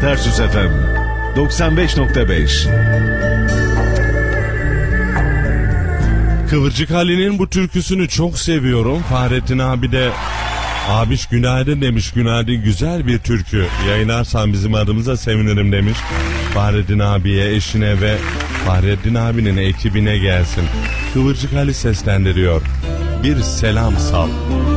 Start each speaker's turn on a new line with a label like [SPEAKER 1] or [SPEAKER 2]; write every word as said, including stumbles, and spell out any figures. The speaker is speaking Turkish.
[SPEAKER 1] Tarsus F M doksan beş nokta beş.
[SPEAKER 2] Kıvırcık Ali'nin bu türküsünü çok seviyorum. Fahrettin abi de abiş günaydın demiş. Günaydın, güzel bir türkü. Yayınlarsan bizim adımıza sevinirim demiş. Fahrettin abiye, eşine ve Fahrettin abinin ekibine gelsin. Kıvırcık Ali seslendiriyor. Bir selam sal.